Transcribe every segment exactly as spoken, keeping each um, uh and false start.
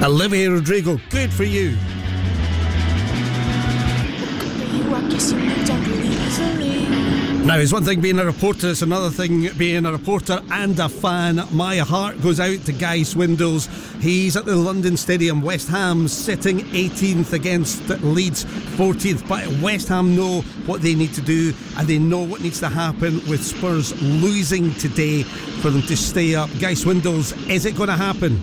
Olivia Rodrigo, good for you. Now, it's one thing being a reporter, it's another thing being a reporter and a fan. My heart goes out to Guy Swindells. He's at the London Stadium. West Ham sitting eighteenth against Leeds fourteenth. But West Ham know what they need to do, and they know what needs to happen with Spurs losing today for them to stay up. Guy Swindells, is it going to happen?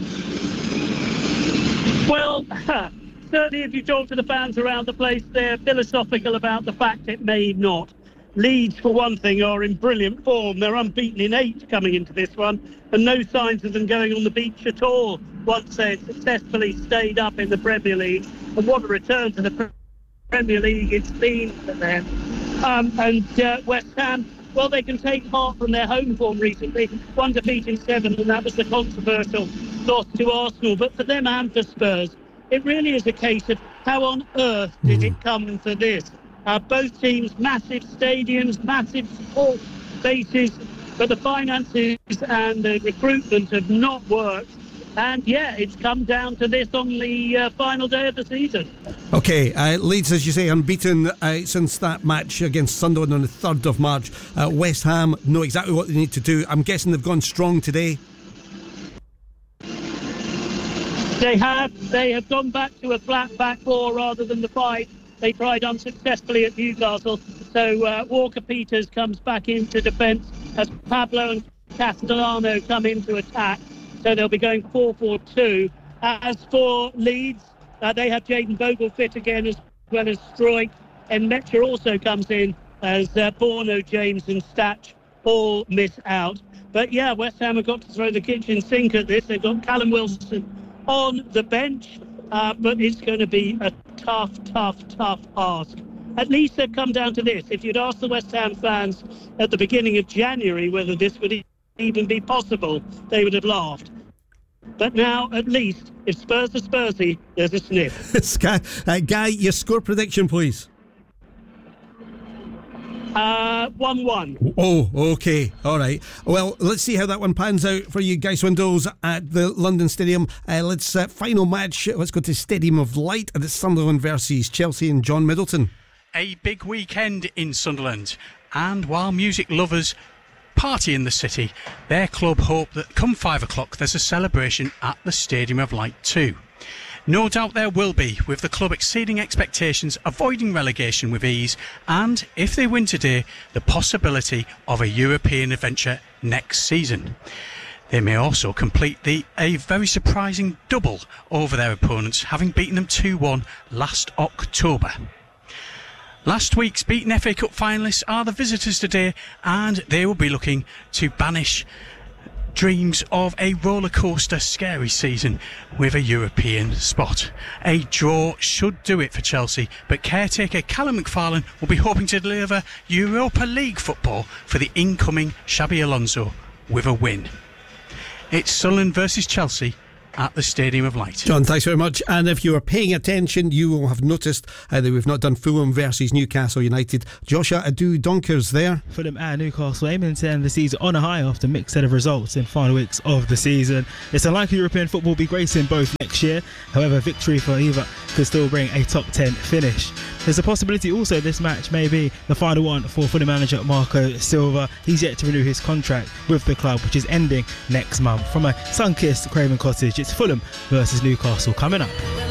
Well, certainly if you talk to the fans around the place, they're philosophical about the fact it may not. Leeds, for one thing, are in brilliant form. They're unbeaten in eight coming into this one, and no signs of them going on the beach at all once they successfully stayed up in the Premier League. And what a return to the Premier League it's been for them. Um, and uh, West Ham, well, they can take heart from their home form recently. One defeat in seven, and that was the controversial loss to Arsenal. But for them and for Spurs, it really is a case of how on earth did it come to this? Uh, both teams, massive stadiums, massive support bases, but the finances and the recruitment have not worked. And yeah, it's come down to this on the uh, final day of the season. OK, uh, Leeds, as you say, unbeaten uh, since that match against Sunderland on the third of March. Uh, West Ham know exactly what they need to do. I'm guessing they've gone strong today. They have. They have gone back to a flat back four rather than the five they tried unsuccessfully at Newcastle. So uh, Walker-Peters comes back into defence as Pablo and Castellano come into attack. So they'll be going four four two. As for Leeds, uh, they have Jayden Bogle fit again, as well as Stroik. And Metcher also comes in as uh, Borno, James and Statch all miss out. But yeah, West Ham have got to throw the kitchen sink at this. They've got Callum Wilson on the bench, uh, but it's going to be a tough, tough, tough ask. At least they've come down to this. If you'd asked the West Ham fans at the beginning of January whether this would even be possible, they would have laughed. But now, at least, if Spurs are Spursy, there's a sniff. Guy, uh, Guy, your score prediction, please. Uh, one one. Oh, OK. All right. Well, let's see how that one pans out for you, Guy Swindells, at the London Stadium. Uh, let's uh, final match. Let's go to Stadium of Light, and it's Sunderland versus Chelsea and John Middleton. A big weekend in Sunderland, and while music lovers party in the city, their club hope that come five o'clock there's a celebration at the Stadium of Light too. No doubt there will be, with the club exceeding expectations, avoiding relegation with ease, and, if they win today, the possibility of a European adventure next season. They may also complete the a very surprising double over their opponents, having beaten them two one last October. Last week's beaten F A Cup finalists are the visitors today, and they will be looking to banish dreams of a roller coaster scary season with a European spot. A draw should do it for Chelsea, but caretaker Callum McFarlane will be hoping to deliver Europa League football for the incoming Xabi Alonso with a win. It's Sunderland versus Chelsea at the Stadium of Light. John, thanks very much. And if you are paying attention, you will have noticed uh, that we've not done Fulham versus Newcastle United. Joshua Adu Donkers there. Fulham and Newcastle aiming to end the season on a high after a mixed set of results in final weeks of the season. It's unlikely European football will be gracing both next year. However, victory for either could still bring a top ten finish. There's a possibility also this match may be the final one for Fulham manager Marco Silva. He's yet to renew his contract with the club, which is ending next month. From a sun-kissed Craven Cottage, it's Fulham versus Newcastle coming up.